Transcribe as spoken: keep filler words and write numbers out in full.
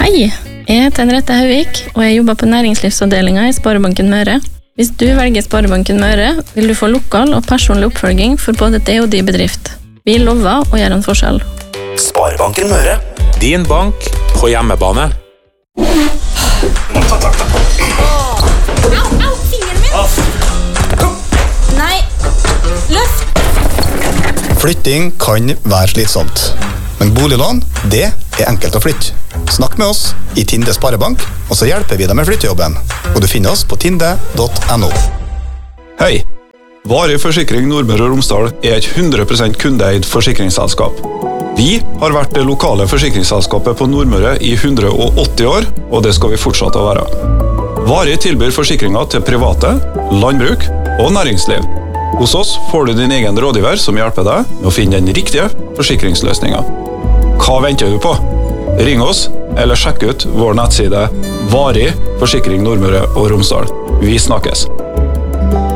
Hei, jeg heter Henriette Hauvik, og jeg jobber på næringslivsavdelingen i Sparebanken Møre. Hvis du velger Sparebanken Møre, vil du få lokal og personlig oppfølging for både det og din bedrift. Vi lover å gjøre en forskjell. Sparebanken Møre. Din bank på hjemmebane. Au, au, fingeren min! Nei, løft! Flytting kan være slitsomt, men boliglån, det er enkelt å flytte. Snakk med oss i Tinde Sparebank, og så hjelper vi deg med flyttejobben. Og du finner oss på tinde punktum no. Hei! Varig Forsikring Nordmøre og Romsdal er et hundre prosent kundeeid forsikringsselskap. Vi har vært det lokale forsikringsselskapet på Nordmøre i hundre og åtti år, og det skal vi fortsette å være. Varig tilbyr forsikringer til private, landbruk og næringsliv. Hos oss får du din egen rådgiver som hjelper deg med å finne den riktige forsikringsløsningen. Hva venter du på? Ring oss, eller sjekk ut vår nettside Varig Forsikring Nordmøre og Romsdal. Vi snakkes!